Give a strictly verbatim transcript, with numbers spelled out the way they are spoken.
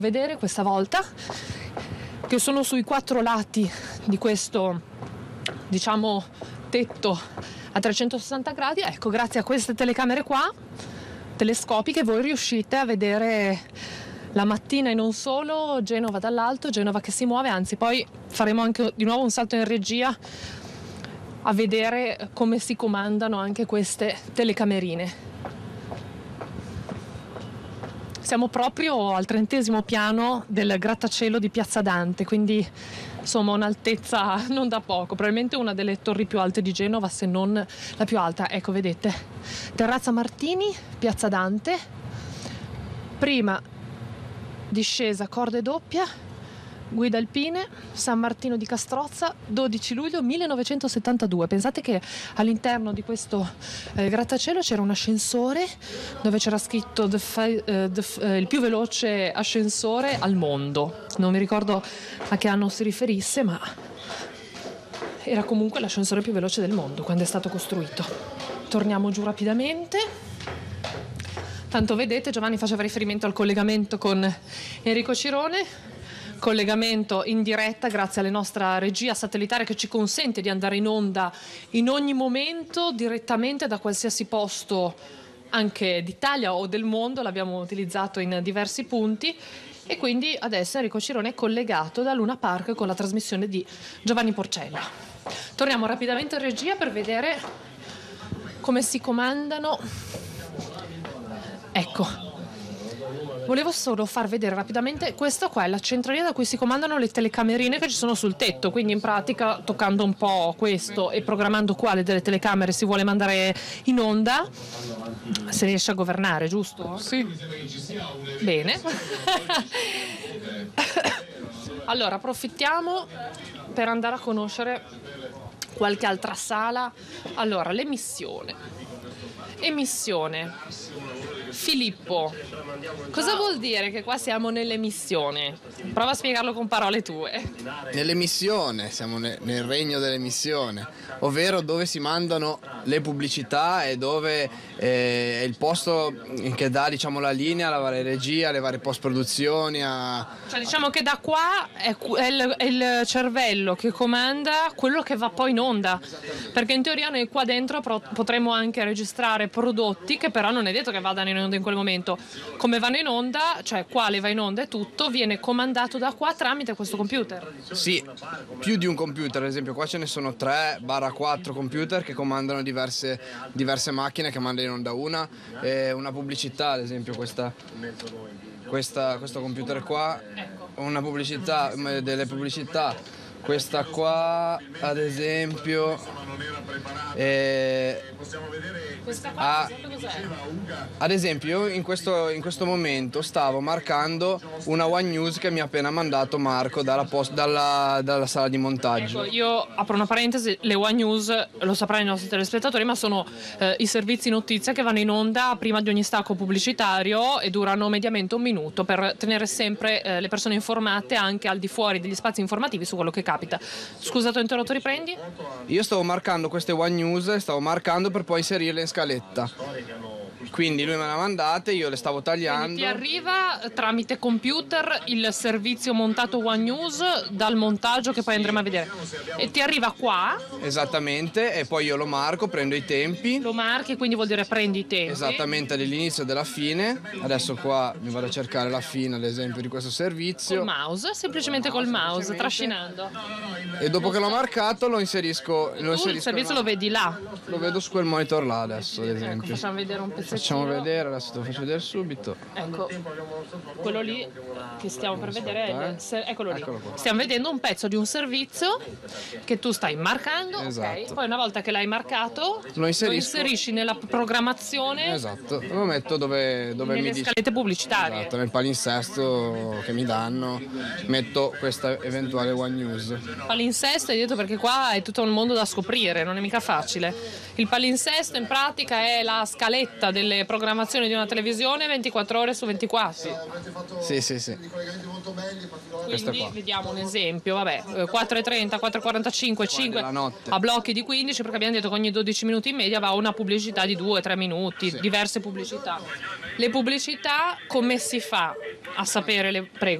Vedere questa volta che sono sui quattro lati di questo, diciamo, tetto a trecentosessanta gradi. Ecco, grazie a queste telecamere qua, telescopiche, voi riuscite a vedere la mattina e non solo Genova dall'alto, Genova che si muove, anzi poi faremo anche di nuovo un salto in regia a vedere come si comandano anche queste telecamerine. Siamo proprio al trentesimo piano del grattacielo di Piazza Dante, quindi insomma un'altezza non da poco, probabilmente una delle torri più alte di Genova, se non la più alta. Ecco, vedete, Terrazza Martini, Piazza Dante, prima discesa corde doppia, guida alpine, San Martino di Castrozza, dodici luglio millenovecentosettantadue. Pensate che all'interno di questo eh, grattacielo c'era un ascensore dove c'era scritto the fi- eh, the f- eh, il più veloce ascensore al mondo. Non mi ricordo a che anno si riferisse, ma era comunque l'ascensore più veloce del mondo quando è stato costruito. Torniamo giù rapidamente. Tanto vedete, Giovanni faceva riferimento al collegamento con Enrico Cirone, collegamento in diretta grazie alla nostra regia satellitare che ci consente di andare in onda in ogni momento direttamente da qualsiasi posto anche d'Italia o del mondo. L'abbiamo utilizzato in diversi punti e quindi adesso Enrico Cirone è collegato da Luna Park con la trasmissione di Giovanni Porcella. Torniamo rapidamente in regia per vedere come si comandano. Ecco, volevo solo far vedere rapidamente, questa qua è la centralina da cui si comandano le telecamerine che ci sono sul tetto, quindi in pratica toccando un po' questo e programmando quale delle telecamere si vuole mandare in onda, si riesce a governare, giusto? Sì. Bene. Allora approfittiamo per andare a conoscere qualche altra sala. Allora, l'emissione. Emissione. Filippo, cosa vuol dire che qua siamo nell'emissione? Prova a spiegarlo con parole tue. Nell'emissione, siamo ne- nel regno dell'emissione, ovvero dove si mandano le pubblicità e dove eh, è il posto che dà, diciamo, la linea alla varia regia, alle varie post-produzioni. A... Cioè diciamo che da qua è, è, il, è il cervello che comanda quello che va poi in onda, perché in teoria noi qua dentro pro- potremmo anche registrare prodotti che però non è detto che vadano in onda in quel momento. Come vanno in onda, cioè quale va in onda e tutto viene comandato da qua tramite questo computer. Sì, più di un computer, ad esempio qua ce ne sono tre quattro computer che comandano diverse, diverse macchine che mandano in onda una, e una pubblicità, ad esempio questa, questa, questo computer qua, una pubblicità, delle pubblicità, questa qua ad esempio eh, Questa qua, ha, cos'è? ad esempio in questo, in questo momento stavo marcando una One News che mi ha appena mandato Marco dalla, post, dalla, dalla sala di montaggio. Ecco, io apro una parentesi, le One News lo sapranno i nostri telespettatori, ma sono eh, i servizi notizia che vanno in onda prima di ogni stacco pubblicitario e durano mediamente un minuto per tenere sempre eh, le persone informate anche al di fuori degli spazi informativi su quello che capita. Scusa, ti ho interrotto, riprendi? Io stavo marcando queste One News e stavo marcando per poi inserirle in scaletta. Quindi lui me le ha mandate, io le stavo tagliando. Quindi ti arriva tramite computer il servizio montato One News dal montaggio che poi andremo a vedere e ti arriva qua. Esattamente, e poi io lo marco, prendo i tempi. Lo marchi, quindi vuol dire prendi i tempi. Esattamente dall'inizio e della fine. Adesso qua mi vado a cercare la fine, ad esempio, di questo servizio. Col mouse, semplicemente col mouse, trascinando. E dopo che l'ho marcato lo inserisco. Lo Tu inserisco il servizio là. lo vedi là. Lo vedo su quel monitor là adesso, ad Ecco, esempio. facciamo vedere un pezzettino. Facciamo vedere, adesso te lo faccio vedere subito. Ecco, quello lì che stiamo per vedere, è il se- eccolo lì. Eccolo qua. Stiamo vedendo un pezzo di un servizio che tu stai marcando, Esatto. ok? Poi una volta che l'hai marcato, Lo inserisco. inserisci nella programmazione, Esatto, lo metto dove, dove nelle mi dice. scalette pubblicitarie. Esatto, nel palinsesto che mi danno metto questa eventuale One News. Palinsesto è detto perché qua è tutto un mondo da scoprire, non è mica facile. Il palinsesto in pratica è la scaletta del delle programmazioni di una televisione ventiquattro ore su ventiquattro. Sì, sì, sì. Quindi vediamo un esempio, vabbè, quattro e trenta, quattro e quarantacinque, cinque a blocchi di quindici, perché abbiamo detto che ogni dodici minuti in media va una pubblicità di due tre minuti, sì. Diverse pubblicità. Le pubblicità come si fa a sapere le... Prego.